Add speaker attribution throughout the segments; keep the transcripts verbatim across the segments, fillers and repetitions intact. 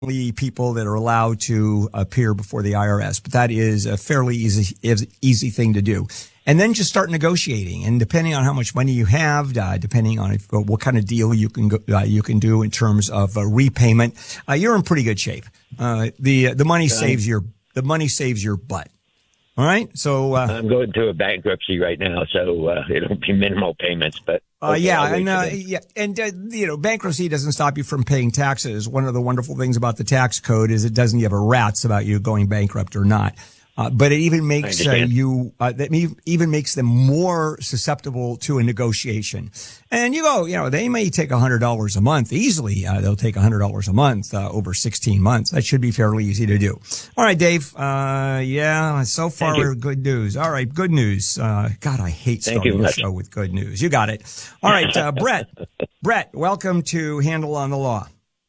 Speaker 1: only people that are allowed to appear before the I R S, but that is a fairly easy, easy thing to do. And then just start negotiating. And depending on how much money you have, uh, depending on if, what kind of deal you can go, uh, you can do in terms of uh, repayment, uh, you're in pretty good shape. Uh, the, the money saves your, the money saves your butt. All right. So, uh,
Speaker 2: I'm going through a bankruptcy right now, so, uh, it'll be minimal payments, but.
Speaker 1: Uh, okay, yeah, and, uh, yeah, and, uh, you know, bankruptcy doesn't stop you from paying taxes. One of the wonderful things about the tax code is it doesn't give a rat's about you going bankrupt or not. Uh, but it even makes uh, you, uh, that even makes them more susceptible to a negotiation. And you go, you know, they may take a hundred dollars a month easily. Uh, they'll take a hundred dollars a month, uh, over sixteen months. That should be fairly easy to do. All right, Dave. Uh, yeah, so far good news. All right, good news. Uh, God, I hate starting the show with good news. You got it. All right, uh, Brett. Brett, welcome to Handle on the Law.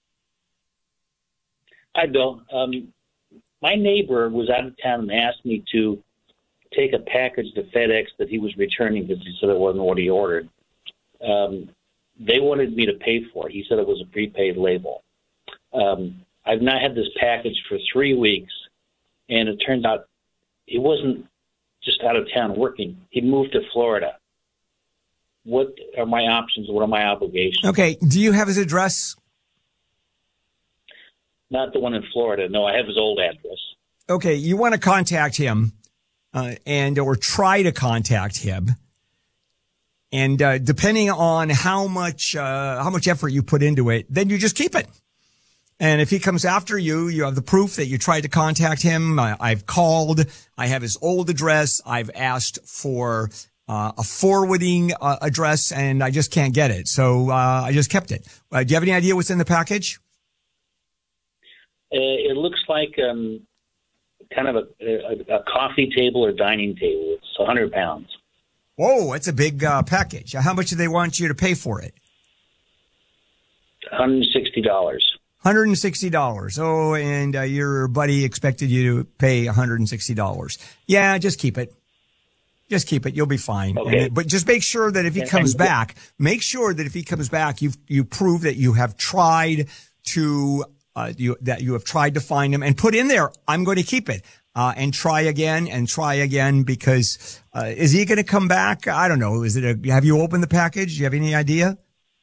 Speaker 3: Hi, Bill. Um, My neighbor was out of town and asked me to take a package to FedEx that he was returning because he said it wasn't what he ordered. Um, they wanted me to pay for it. He said it was a prepaid label. Um, I've now had this package for three weeks, and it turns out he wasn't just out of town working. He moved to Florida. What are my options? What are my obligations?
Speaker 1: Okay. Do you have his address?
Speaker 3: Not the one in Florida. No, I have his old address.
Speaker 1: Okay, you want to contact him, uh, and or try to contact him, and uh, depending on how much uh, how much effort you put into it, then you just keep it. And if he comes after you, you have the proof that you tried to contact him. I, I've called. I have his old address. I've asked for uh, a forwarding uh, address, and I just can't get it. So uh, I just kept it. Uh, do you have any idea what's in the package?
Speaker 3: Uh, it looks like um, kind of a, a, a coffee table or dining table. It's one hundred pounds.
Speaker 1: Whoa, that's a big uh, package. How much do they want you to pay for it?
Speaker 3: one hundred sixty dollars.
Speaker 1: one hundred sixty dollars. Oh, and uh, your buddy expected you to pay one hundred sixty dollars. Yeah, just keep it. Just keep it. You'll be fine.
Speaker 3: Okay.
Speaker 1: And, but just make sure that if he comes back, make sure that if he comes back, you you prove that you have tried to Uh, you, that you have tried to find him and put in there, I'm going to keep it, uh, and try again and try again because, uh, is he going to come back? I don't know. Is it a, have you opened the package? Do you have any idea?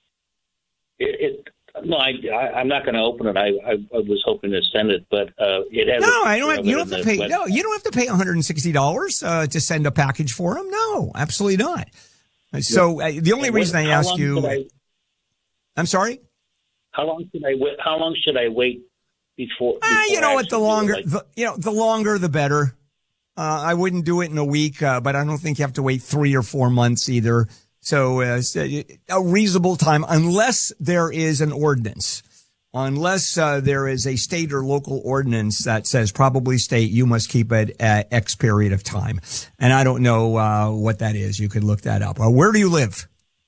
Speaker 3: It, it no, I, I, I'm not going to open it. I, I, I was hoping to send it, but, uh, it has.
Speaker 1: No, I don't have, you don't have to pay, no, you don't have to pay one hundred sixty dollars, uh, to send a package for him. No, absolutely not. So uh, the only reason I ask you, I, I'm sorry?
Speaker 3: How long should I wait? How long should I wait before? before
Speaker 1: uh, you know what? The longer,
Speaker 3: like,
Speaker 1: the, you know, the longer the better. Uh, I wouldn't do it in a week, uh, but I don't think you have to wait three or four months either. So uh, a reasonable time, unless there is an ordinance, unless uh, there is a state or local ordinance that says probably state you must keep it at X period of time. And I don't know uh, what that is. You could look that up. Uh, where do you live?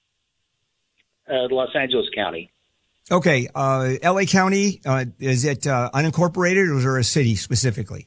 Speaker 3: Uh, Los Angeles County.
Speaker 1: Okay, uh, L A County, uh, is it, uh, unincorporated or is there a city specifically?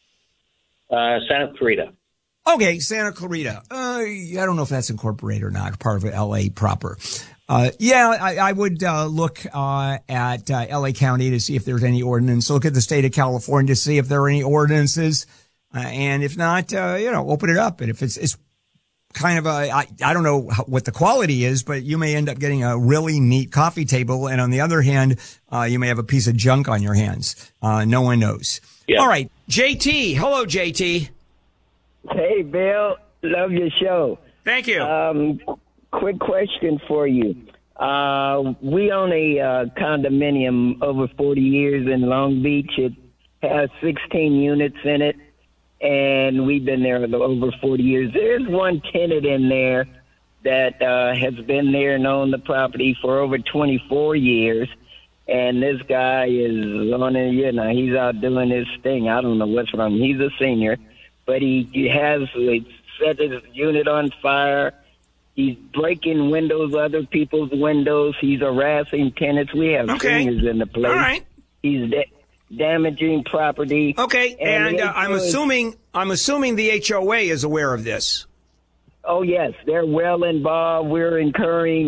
Speaker 3: Uh, Santa Clarita.
Speaker 1: Okay, Santa Clarita. Uh, I don't know if that's incorporated or not, part of L A proper. Uh, yeah, I, I would, uh, look, uh, at, uh, L A County to see if there's any ordinance. Look at the state of California to see if there are any ordinances. Uh, and if not, uh, you know, open it up. And if it's, it's, kind of a, I, I don't know how, what the quality is, but you may end up getting a really neat coffee table. And on the other hand, uh, you may have a piece of junk on your hands. Uh, no one knows. Yeah. All right. J T. Hello, J T.
Speaker 4: Hey, Bill. Love your show.
Speaker 1: Thank you.
Speaker 4: Um, quick question for you. Uh, we own a uh, condominium over forty years in Long Beach. It has sixteen units in it. And we've been there over forty years. There's one tenant in there that uh, has been there and owned the property for over twenty-four years. And this guy is on it, you know, he's out doing his thing. I don't know what's wrong. He's a senior, but he, he has he set his unit on fire. He's breaking windows, other people's windows. He's harassing tenants. We have
Speaker 1: okay.
Speaker 4: seniors in the place.
Speaker 1: All right.
Speaker 4: He's de- damaging property.
Speaker 1: Okay, and, and uh, I'm assuming I'm assuming the H O A is aware of this.
Speaker 4: Oh yes, they're well involved. We're incurring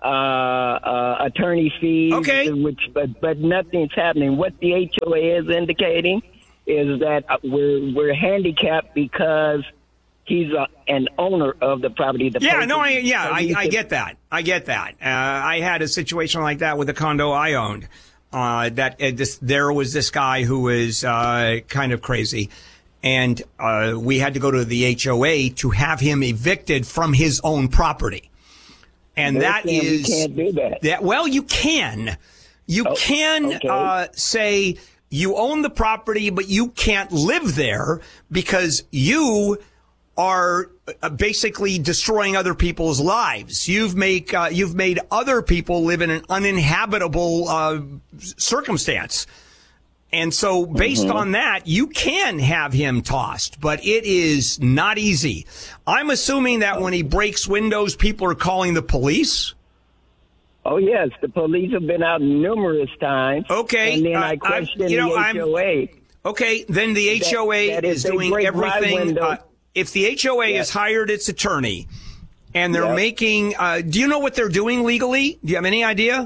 Speaker 4: uh, uh, attorney fees,
Speaker 1: Okay.
Speaker 4: which but but nothing's happening. What the H O A is indicating is that we're we're handicapped because he's a, an owner of the property. The
Speaker 1: Yeah,
Speaker 4: person-
Speaker 1: no, I, yeah,
Speaker 4: so
Speaker 1: I,
Speaker 4: he
Speaker 1: I
Speaker 4: could-
Speaker 1: get that. I get that. Uh, I had a situation like that with a condo I owned. Uh, that uh, this, there was this guy who was uh, kind of crazy, and uh, we had to go to the H O A to have him evicted from his own property. And
Speaker 4: They're
Speaker 1: that
Speaker 4: saying we
Speaker 1: is
Speaker 4: can't do that.
Speaker 1: that. Well, you can, you
Speaker 4: Oh,
Speaker 1: can
Speaker 4: okay.
Speaker 1: uh, say you own the property, but you can't live there because you are uh, basically destroying other people's lives. You've make uh, you've made other people live in an uninhabitable uh, circumstance. And so based
Speaker 4: Mm-hmm.
Speaker 1: on that, you can have him tossed, but it is not easy. I'm assuming that when he breaks windows, people are calling the police.
Speaker 4: Oh, yes. The police have been out numerous times.
Speaker 1: Okay,
Speaker 4: And then
Speaker 1: uh,
Speaker 4: I
Speaker 1: I'm-
Speaker 4: questioned
Speaker 1: you know,
Speaker 4: the
Speaker 1: I'm-
Speaker 4: H O A.
Speaker 1: Okay, then the H O A
Speaker 4: that if
Speaker 1: is
Speaker 4: they
Speaker 1: doing
Speaker 4: break my
Speaker 1: everything.
Speaker 4: window-
Speaker 1: Uh, if the H O A
Speaker 4: Yes.
Speaker 1: has hired its attorney and they're
Speaker 4: Yep.
Speaker 1: making, uh, do you know what they're doing legally? Do you have any idea?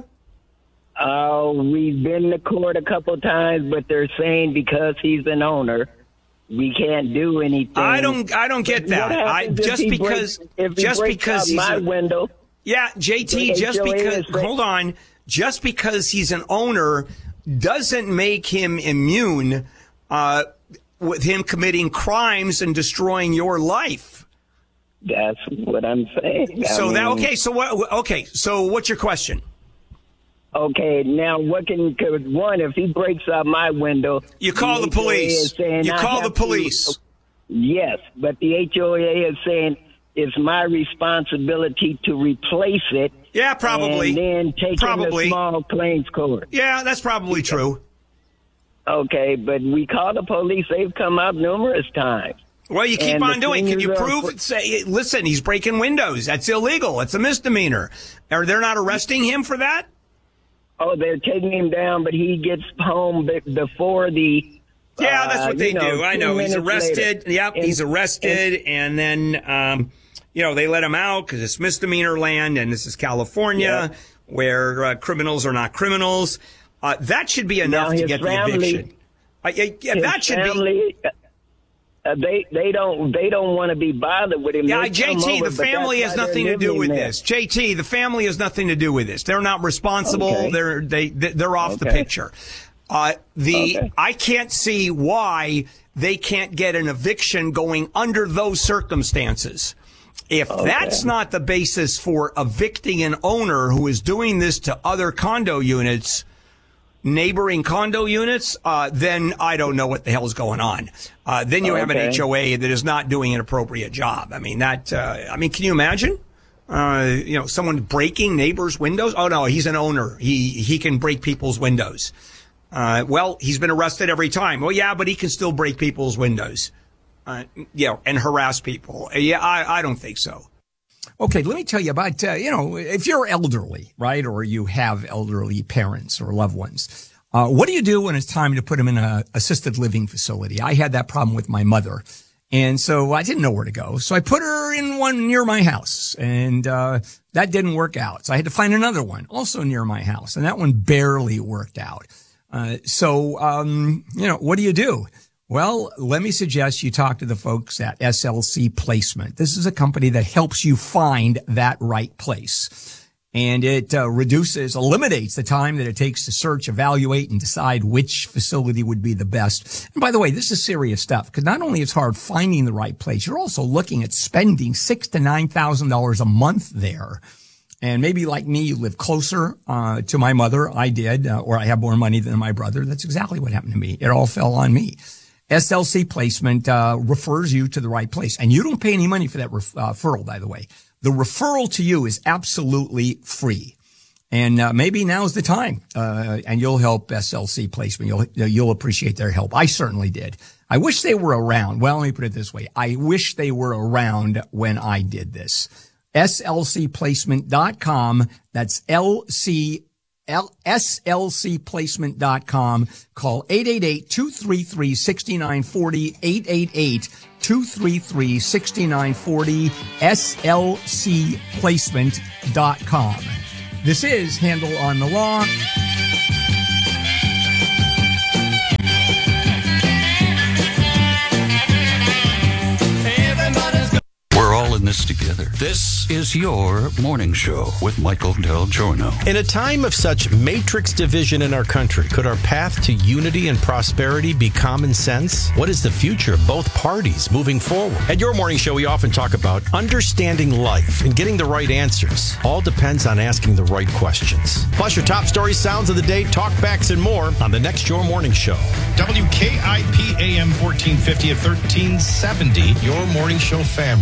Speaker 4: Uh, we've been to court a couple times, but they're saying because he's an owner, we can't do anything.
Speaker 1: I don't, I don't get
Speaker 4: What
Speaker 1: that. I
Speaker 4: happens if
Speaker 1: just
Speaker 4: he
Speaker 1: because,
Speaker 4: breaks, if he
Speaker 1: just
Speaker 4: breaks
Speaker 1: because
Speaker 4: out
Speaker 1: he's
Speaker 4: my
Speaker 1: a,
Speaker 4: window.
Speaker 1: yeah, J T,
Speaker 4: The
Speaker 1: just
Speaker 4: H O A
Speaker 1: because,
Speaker 4: is saying-
Speaker 1: hold on, just because he's an owner doesn't make him immune, uh, with him committing crimes and destroying your life.
Speaker 4: That's what I'm saying. I
Speaker 1: So that,
Speaker 4: mean,
Speaker 1: okay, so what, okay, so what's your question?
Speaker 4: Okay, now what can, cause one, if he breaks out my window,
Speaker 1: You call the
Speaker 4: H O A
Speaker 1: police.
Speaker 4: is saying
Speaker 1: You
Speaker 4: I
Speaker 1: call the
Speaker 4: have to-
Speaker 1: police.
Speaker 4: Yes, but the H O A is saying it's my responsibility to replace it.
Speaker 1: Yeah, probably.
Speaker 4: And then take
Speaker 1: Probably.
Speaker 4: it to small claims court.
Speaker 1: Yeah, that's probably true.
Speaker 4: Okay, but we call the police. They've come out numerous times.
Speaker 1: Well, you keep
Speaker 4: And
Speaker 1: on
Speaker 4: the
Speaker 1: doing. Can
Speaker 4: thing
Speaker 1: you
Speaker 4: is, uh,
Speaker 1: prove it? Say, listen, he's breaking windows. That's illegal. It's a misdemeanor. Are they not arresting him for that?
Speaker 4: Oh, they're taking him down, but he gets home be- before the.
Speaker 1: Yeah, that's
Speaker 4: uh,
Speaker 1: what they
Speaker 4: you know,
Speaker 1: do. I
Speaker 4: two
Speaker 1: know. He's
Speaker 4: minutes
Speaker 1: arrested.
Speaker 4: later.
Speaker 1: Yep,
Speaker 4: And-
Speaker 1: he's arrested. And, then, um, you know, they let him out because it's misdemeanor land and this is California
Speaker 4: Yeah.
Speaker 1: where uh, criminals are not criminals. Uh, that should be enough
Speaker 4: Now
Speaker 1: to
Speaker 4: his
Speaker 1: get
Speaker 4: family-
Speaker 1: the eviction. Uh, yeah, yeah,
Speaker 4: His
Speaker 1: that should be.
Speaker 4: family, uh, they they don't they don't want to be bothered with him.
Speaker 1: Yeah,
Speaker 4: They
Speaker 1: J
Speaker 4: come
Speaker 1: T,
Speaker 4: over,
Speaker 1: the
Speaker 4: but
Speaker 1: family
Speaker 4: that's
Speaker 1: has
Speaker 4: why
Speaker 1: nothing
Speaker 4: they're
Speaker 1: to do
Speaker 4: living
Speaker 1: with
Speaker 4: there.
Speaker 1: this. J T, the family has nothing to do with this. They're not responsible.
Speaker 4: Okay.
Speaker 1: They're they they're off the
Speaker 4: Okay.
Speaker 1: picture. Uh, the
Speaker 4: Okay.
Speaker 1: I can't see why they can't get an eviction going under those circumstances. If that's not the basis for evicting an owner who is doing this to other condo units, neighboring condo units, uh, then I don't know what the hell is going on. Uh, then you have an
Speaker 4: Okay.
Speaker 1: H O A that is not doing an appropriate job. I mean, that, uh, I mean, can you imagine? Uh, you know, someone breaking neighbors' windows? Oh no, he's an owner. He, he can break people's windows. Uh, well, he's been arrested every time. Well, yeah, but he can still break people's windows. Uh, you know, and harass people. Yeah, I, I don't think so. Okay, let me tell you about, uh, you know, if you're elderly, right, or you have elderly parents or loved ones, uh, what do you do when it's time to put them in a assisted living facility? I had that problem with my mother, and so I didn't know where to go. So I put her in one near my house, and uh that didn't work out. So I had to find another one also near my house, and that one barely worked out. Uh So, um, you know, what do you do? Well, let me suggest you talk to the folks at S L C Placement. This is a company that helps you find that right place. And it uh, reduces, eliminates the time that it takes to search, evaluate, and decide which facility would be the best. And by the way, this is serious stuff because not only is it hard finding the right place, you're also looking at spending six to nine thousand dollars a month there. And maybe like me, you live closer uh, to my mother. I did, uh, or I have more money than my brother. That's exactly what happened to me. It all fell on me. S L C Placement uh, refers you to the right place. And you don't pay any money for that ref- uh, referral, by the way. The referral to you is absolutely free. And uh, maybe now's the time, uh, and you'll help S L C Placement. You'll you'll appreciate their help. I certainly did. I wish they were around. Well, let me put it this way. I wish they were around when I did this. S L C placement dot com. That's L C S L C placement dot com. Call eight eight eight, two three three, six nine four zero, eight eight eight, two three three, six nine four zero, S L C placement dot com. This is Handel on the Law.
Speaker 5: In this together. This is your morning show with Michael Del Giorno.
Speaker 6: In a time of such matrix division in our country, could our path to unity and prosperity be common sense? What is the future of both parties moving forward? At your morning show, we often talk about understanding life and getting the right answers. All depends on asking the right questions. Plus your top stories, sounds of the day, talkbacks, and more on the next Your Morning Show.
Speaker 7: W K I P A M fourteen fifty at thirteen seventy, Your Morning Show family.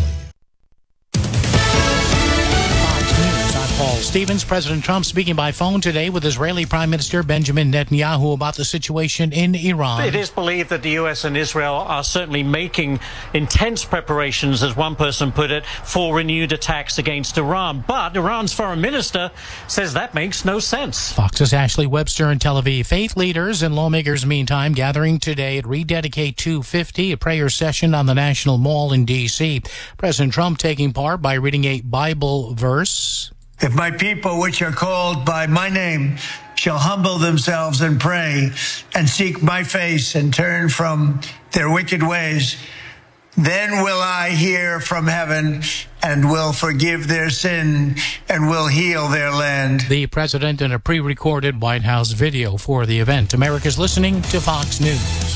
Speaker 8: Paul Stevens. President Trump speaking by phone today with Israeli Prime Minister Benjamin Netanyahu about the situation in Iran.
Speaker 9: It is believed that the U S and Israel are certainly making intense preparations, as one person put it, for renewed attacks against Iran. But Iran's foreign minister says that makes no sense.
Speaker 8: Fox's Ashley Webster in Tel Aviv. Faith leaders and lawmakers, meantime, gathering today at Rededicate two fifty, a prayer session on the National Mall in D C. President Trump taking part by reading a Bible verse.
Speaker 10: If my people, which are called by my name, shall humble themselves and pray and seek my face and turn from their wicked ways, then will I hear from heaven and will forgive their sin and will heal their land.
Speaker 8: The president in a pre-recorded White House video for the event. America's listening to Fox News.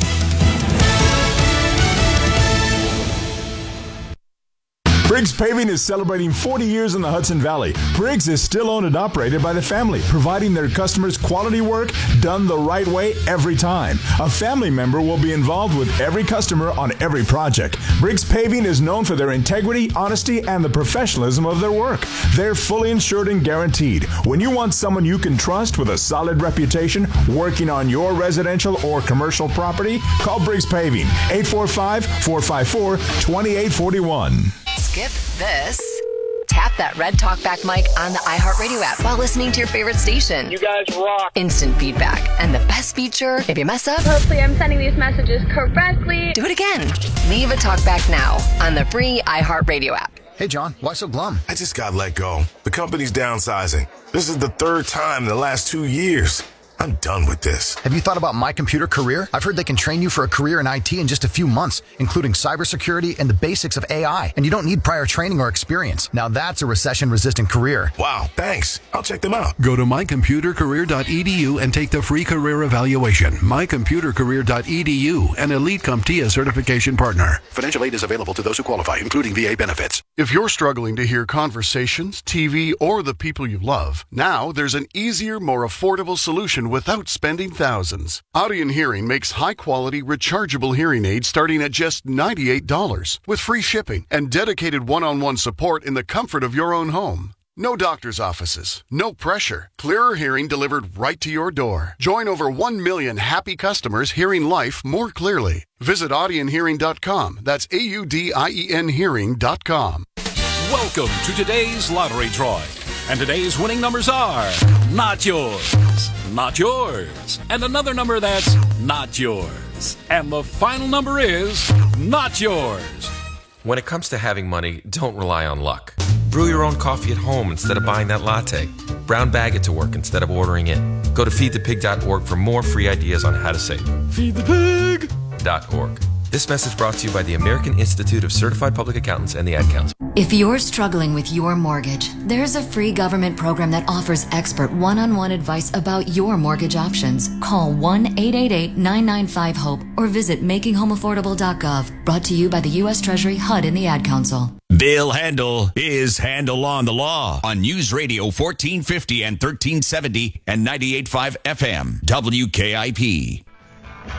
Speaker 11: Briggs Paving is celebrating forty years in the Hudson Valley. Briggs is still owned and operated by the family, providing their customers quality work done the right way every time. A family member will be involved with every customer on every project. Briggs Paving is known for their integrity, honesty, and the professionalism of their work. They're fully insured and guaranteed. When you want someone you can trust with a solid reputation working on your residential or commercial property, call Briggs Paving, eight four five, four five four, two eight four one.
Speaker 12: Skip this. Tap that red talkback mic on the iHeartRadio app while listening to your favorite station.
Speaker 13: You guys rock.
Speaker 12: Instant feedback. And the best feature, if you mess up,
Speaker 13: hopefully I'm sending these messages correctly.
Speaker 12: Do it again. Leave a talkback now on the free iHeartRadio app.
Speaker 14: Hey, John, why so glum?
Speaker 15: I just got let go. The company's downsizing. This is the third time in the last two years. I'm done with this.
Speaker 14: Have you thought about My Computer Career? I've heard they can train you for a career in I T in just a few months, including cybersecurity and the basics of A I. And you don't need prior training or experience. Now that's a recession-resistant career.
Speaker 15: Wow, thanks. I'll check them out.
Speaker 16: Go to my computer career dot e d u and take the free career evaluation. my computer career dot e d u, an Elite CompTIA certification partner. Financial aid is available to those who qualify, including V A benefits.
Speaker 17: If you're struggling to hear conversations, T V, or the people you love, now there's an easier, more affordable solution without spending thousands. Audion Hearing makes high-quality, rechargeable hearing aids starting at just ninety-eight dollars, with free shipping and dedicated one-on-one support in the comfort of your own home. No doctor's offices, no pressure. Clearer hearing delivered right to your door. Join over one million happy customers hearing life more clearly. Visit audion hearing dot com. That's A U D I E N hearing dot com.
Speaker 5: Welcome to today's lottery drawing. And today's winning numbers are not yours, not yours, and another number that's not yours. And the final number is not yours.
Speaker 18: When it comes to having money, don't rely on luck. Brew your own coffee at home instead of buying that latte. Brown bag it to work instead of ordering it. Go to feed the pig dot org for more free ideas on how to save. feed the pig dot org. This message brought to you by the American Institute of Certified Public Accountants and the Ad Council.
Speaker 19: If you're struggling with your mortgage, there's a free government program that offers expert one-on-one advice about your mortgage options. Call one eight eight eight, nine nine five, HOPE or visit making home affordable dot gov. Brought to you by the U S Treasury, H U D, and the Ad Council.
Speaker 20: Bill Handel is Handel on the Law on News Radio fourteen fifty and thirteen seventy and ninety-eight point five F M, W K I P.